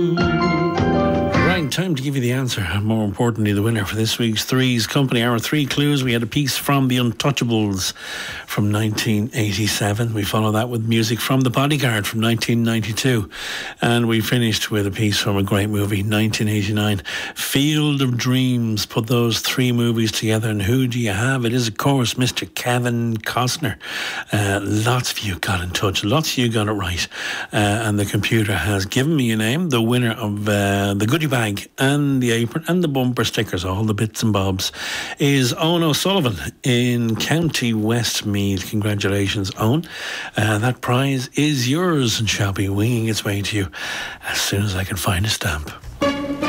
Right, time to give you the answer, and more importantly, the winner for this week's Threes Company. Our three clues: we had a piece from The Untouchables from 1987. We follow that with music from The Bodyguard from 1992. And we finished with a piece from a great movie, 1989, Field of Dreams. Put those three movies together, and who do you have? It is, of course, Mr. Kevin Costner. Lots of you got in touch. Lots of you got it right. And the computer has given me a name. The winner of the goodie bag and the apron and the bumper stickers, all the bits and bobs, is Owen O'Sullivan in County Westmeath. Congratulations, Owen. That prize is yours and shall be winging its way to you as soon as I can find a stamp.